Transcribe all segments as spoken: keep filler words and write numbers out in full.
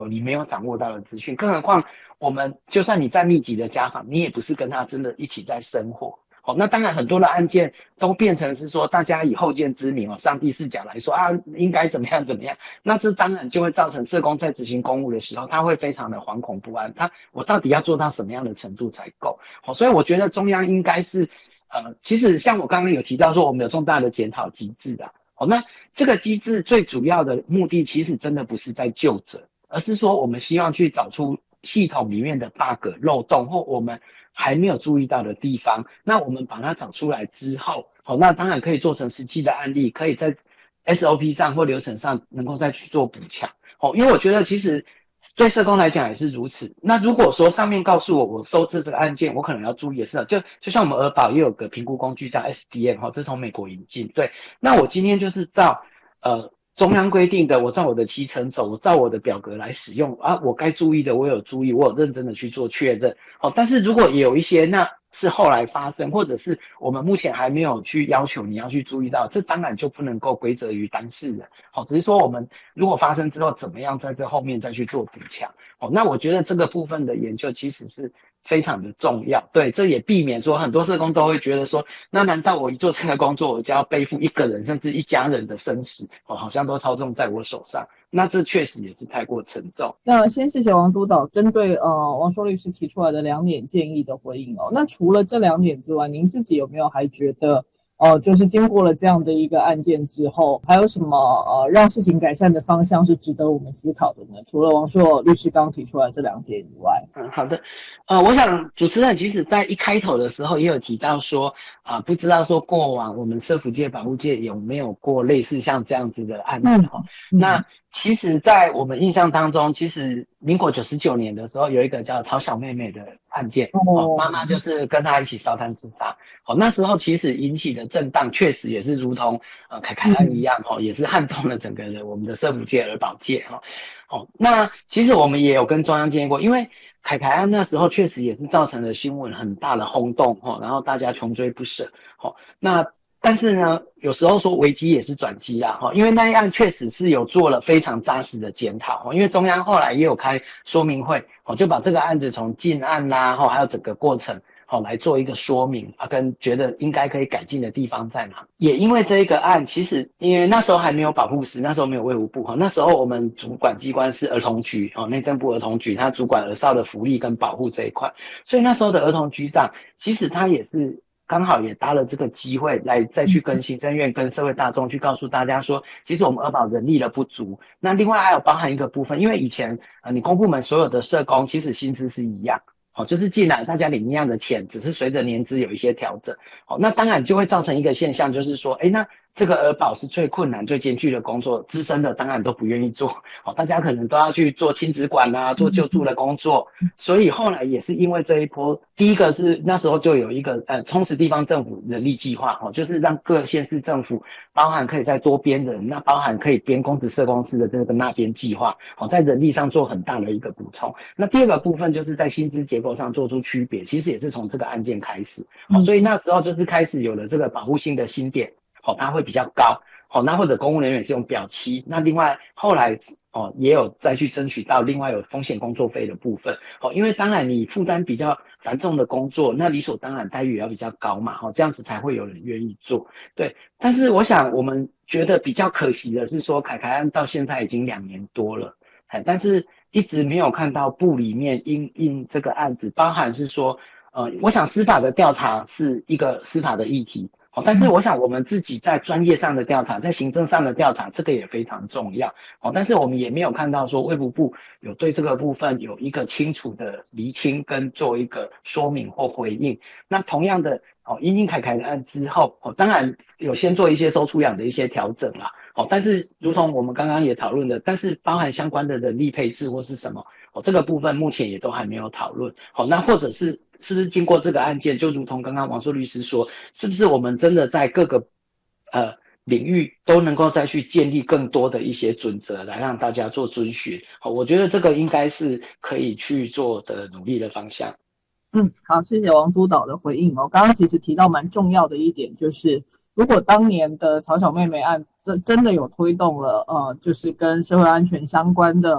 你没有掌握到的资讯，更何况我们就算你再密集的家访，你也不是跟他真的一起在生活。好，那当然很多的案件都变成是说大家以后见之明哦，上帝视角来说啊，应该怎么样怎么样，那这当然就会造成社工在执行公务的时候，他会非常的惶恐不安，他我到底要做到什么样的程度才够？好，所以我觉得中央应该是呃，其实像我刚刚有提到说，我们有重大的检讨机制的。好，那这个机制最主要的目的，其实真的不是在究责，而是说我们希望去找出系统里面的 bug 漏洞或我们还没有注意到的地方。那我们把它找出来之后，好，那当然可以做成实际的案例，可以在 S O P 上或流程上能够再去做补强。好，因为我觉得其实对社工来讲也是如此。那如果说上面告诉我我收治这个案件，我可能要注意的是，就就像我们儿保也有个评估工具叫 S D M 哈，这是从美国引进。对，那我今天就是照呃中央规定的，我照我的期程走，我照我的表格来使用啊，我该注意的我有注意，我有认真的去做确认。好，但是如果有一些那是后来发生，或者是我们目前还没有去要求你要去注意到，这当然就不能够归责于当事人。好，只是说我们如果发生之后，怎么样在这后面再去做补强。好，那我觉得这个部分的研究其实是非常的重要。对，这也避免说很多社工都会觉得说，那难道我一做这个工作，我就要背负一个人甚至一家人的生死，哦，好像都操纵在我手上？那这确实也是太过沉重。 那先谢谢王督导针对呃王硕律师提出来的两点建议的回应哦。那除了这两点之外，您自己有没有还觉得呃就是经过了这样的一个案件之后，还有什么呃让事情改善的方向是值得我们思考的呢？除了王硕律师刚刚提出来这两点以外。 嗯，好的。呃，我想主持人其实在一开头的时候也有提到说，啊、呃，不知道说过往我们社福界、保护界有没有过类似像这样子的案子哈、 嗯嗯。 那其实，在我们印象当中，其实民国九十九年的时候，有一个叫曹小妹妹的案件，哦， 哦。 妈妈就是跟她一起烧炭自杀。哦，那时候其实引起的震荡，确实也是如同呃凯凯案一嗯样，哦，也是撼动了整个的我们的社福界、儿保界，哈、哦。哦，那其实我们也有跟中央建议过，因为凯凯案那时候确实也是造成了新闻很大的轰动，哦，然后大家穷追不舍，哦，那但是呢，有时候说危机也是转机啦，哈，因为那一案确实是有做了非常扎实的检讨，因为中央后来也有开说明会，哦，就把这个案子从进案啦，哈，还有整个过程，好来做一个说明啊，跟觉得应该可以改进的地方在哪。也因为这一个案，其实因为那时候还没有保护司，那时候没有卫福部哈，那时候我们主管机关是儿童局哦，内政部儿童局，他主管儿少的福利跟保护这一块，所以那时候的儿童局长，其实他也是刚好也搭了这个机会来再去跟行政院跟社会大众去告诉大家说，其实我们儿保人力的不足。那另外还有包含一个部分，因为以前呃你公部门所有的社工其实薪资是一样。好，就是进来大家领一样的钱，只是随着年资有一些调整。好，那当然就会造成一个现象，就是说，哎，那这个儿保是最困难、最艰巨的工作，资深的当然都不愿意做。好，大家可能都要去做亲子馆啊，做救助的工作。所以后来也是因为这一波，第一个是那时候就有一个呃充实地方政府人力计划，哦，就是让各县市政府包含可以再多编人，那包含可以编公职社工师的这个纳编计划，好，在人力上做很大的一个补充。那第二个部分就是在薪资结构上做出区别，其实也是从这个案件开始，好，所以那时候就是开始有了这个保护性的薪点，好，它会比较高。好，那或者公务人员是用表期，那另外后来哦也有再去争取到另外有风险工作费的部分，哦，因为当然你负担比较繁重的工作，那理所当然待遇也要比较高嘛，哦，这样子才会有人愿意做，对。但是我想我们觉得比较可惜的是说，凯凯案到现在已经两年多了，哎，但是一直没有看到部里面因应这个案子，包含是说，呃，我想司法的调查是一个司法的议题。哦，但是我想我们自己在专业上的调查，在行政上的调查，这个也非常重要。哦，但是我们也没有看到说卫福部有对这个部分有一个清楚的厘清跟做一个说明或回应。那同样的，哦，因应凯凯的案之后，哦，当然有先做一些收出养的一些调整啦。哦，但是如同我们刚刚也讨论的，但是包含相关的人力配置或是什么，哦，这个部分目前也都还没有讨论。好，那或者是是不是经过这个案件，就如同刚刚王硕律师说，是不是我们真的在各个呃领域都能够再去建立更多的一些准则，来让大家做遵循？好，我觉得这个应该是可以去做的努力的方向。 嗯，好，谢谢王督导的回应哦。刚刚其实提到蛮重要的一点，就是如果当年的曹小妹妹案真真的有推动了呃，就是跟社会安全相关的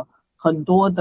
很多的